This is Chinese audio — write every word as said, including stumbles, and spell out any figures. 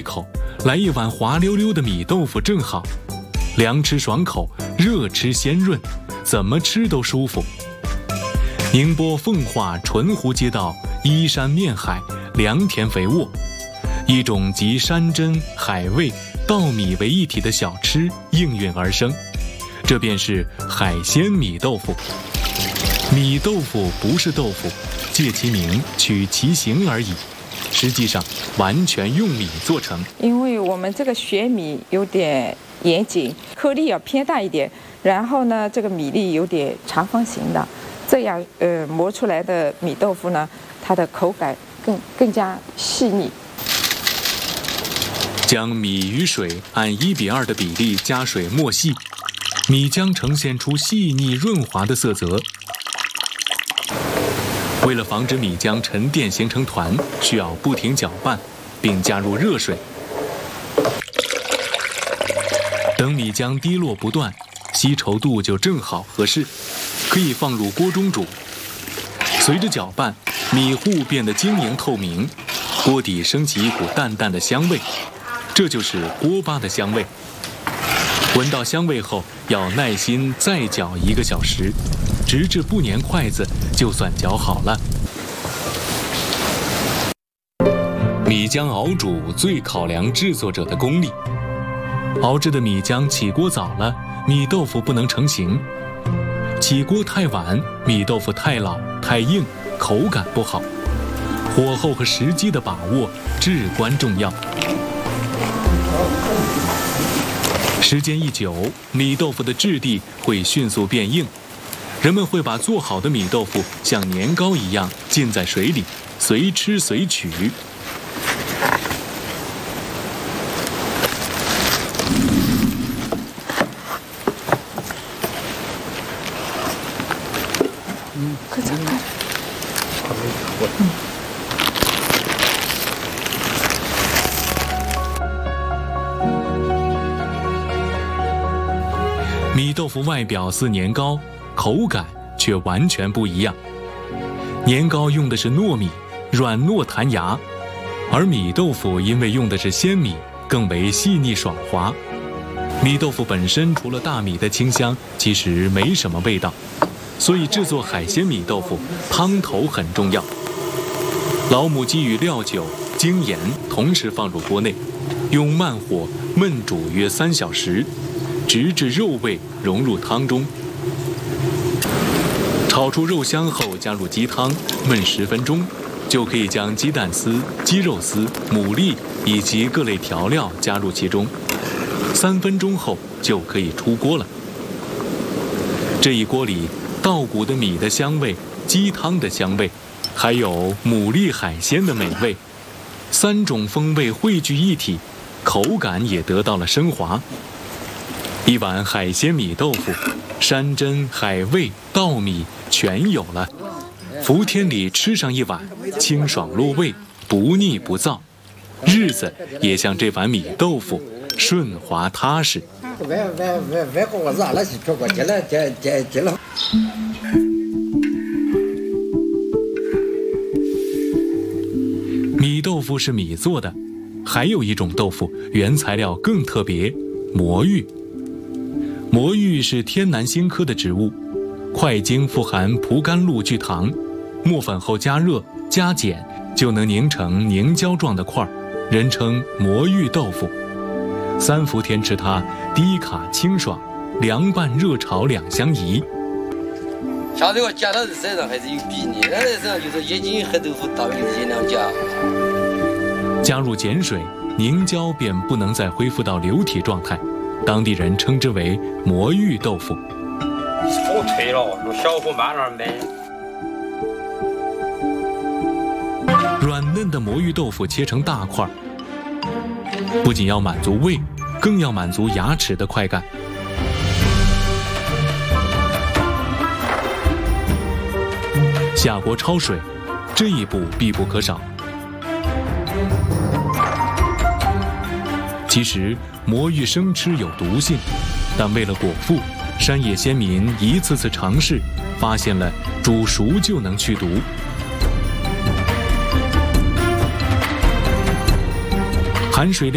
口，来一碗滑溜溜的米豆腐正好，凉吃爽口，热吃鲜润，怎么吃都舒服。宁波奉化淳湖街道依山面海，良田肥沃，一种集山珍海味稻米为一体的小吃应运而生，这便是海鲜米豆腐。米豆腐不是豆腐，借其名取其形而已，实际上完全用米做成。 因为我们这个学米有点严谨，颗粒要偏大一点，然后呢，这个米粒有点长方形的，这样呃磨出来的米豆腐呢，它的口感更更加细腻。 将米与水按一比二的比例加水磨细，米浆呈现出细腻润滑的色泽。为了防止米浆沉淀形成团，需要不停搅拌，并加入热水。等米浆滴落不断，稀稠度就正好合适，可以放入锅中煮。随着搅拌，米糊变得晶莹透明，锅底升起一股淡淡的香味，这就是锅巴的香味。闻到香味后，要耐心再搅一个小时，直至不粘筷子，就算搅好了。米浆熬煮最考量制作者的功力，熬制的米浆起锅早了，米豆腐不能成型；起锅太晚，米豆腐太老太硬，口感不好。火候和时机的把握至关重要。时间一久，米豆腐的质地会迅速变硬，人们会把做好的米豆腐像年糕一样浸在水里，随吃随取。 嗯，快走快。嗯。 米豆腐外表似年糕，口感却完全不一样。年糕用的是糯米，软糯弹牙，而米豆腐因为用的是鲜米，更为细腻爽滑。米豆腐本身除了大米的清香，其实没什么味道，所以制作海鲜米豆腐，汤头很重要。老母鸡与料酒、精盐同时放入锅内，用慢火焖煮约三小时，直至肉味融入汤中。炒出肉香后，加入鸡汤焖十分钟，就可以将鸡蛋丝、鸡肉丝、牡蛎以及各类调料加入其中。三分钟后就可以出锅了。这一锅里，稻谷的米的香味、鸡汤的香味，还有牡蛎海鲜的美味，三种风味汇聚一体，口感也得到了升华。一碗海鲜米豆腐，山珍海味稻米全有了。伏天里吃上一碗，清爽入味，不腻不燥，日子也像这碗米豆腐顺滑踏实。米豆腐是米做的，还有一种豆腐原材料更特别，魔芋。魔芋是天南星科的植物，块茎富含蒲甘露聚糖，磨粉后加热加碱就能凝成凝胶状的块，人称魔芋豆腐。三伏天吃它，低卡清爽，凉拌热炒两相宜。 像这个加到身上还是有比例，那身上就是一斤黑豆腐倒一斤两加。 加入碱水，凝胶便不能再恢复到流体状态，当地人称之为魔芋豆腐。 好脆了，用小火慢慢焖。 软嫩的魔芋豆腐切成大块，不仅要满足胃，更要满足牙齿的快感。下锅焯水，这一步必不可少。其实魔芋生吃有毒性，但为了果腹，山野先民一次次尝试，发现了煮熟就能去毒。含水量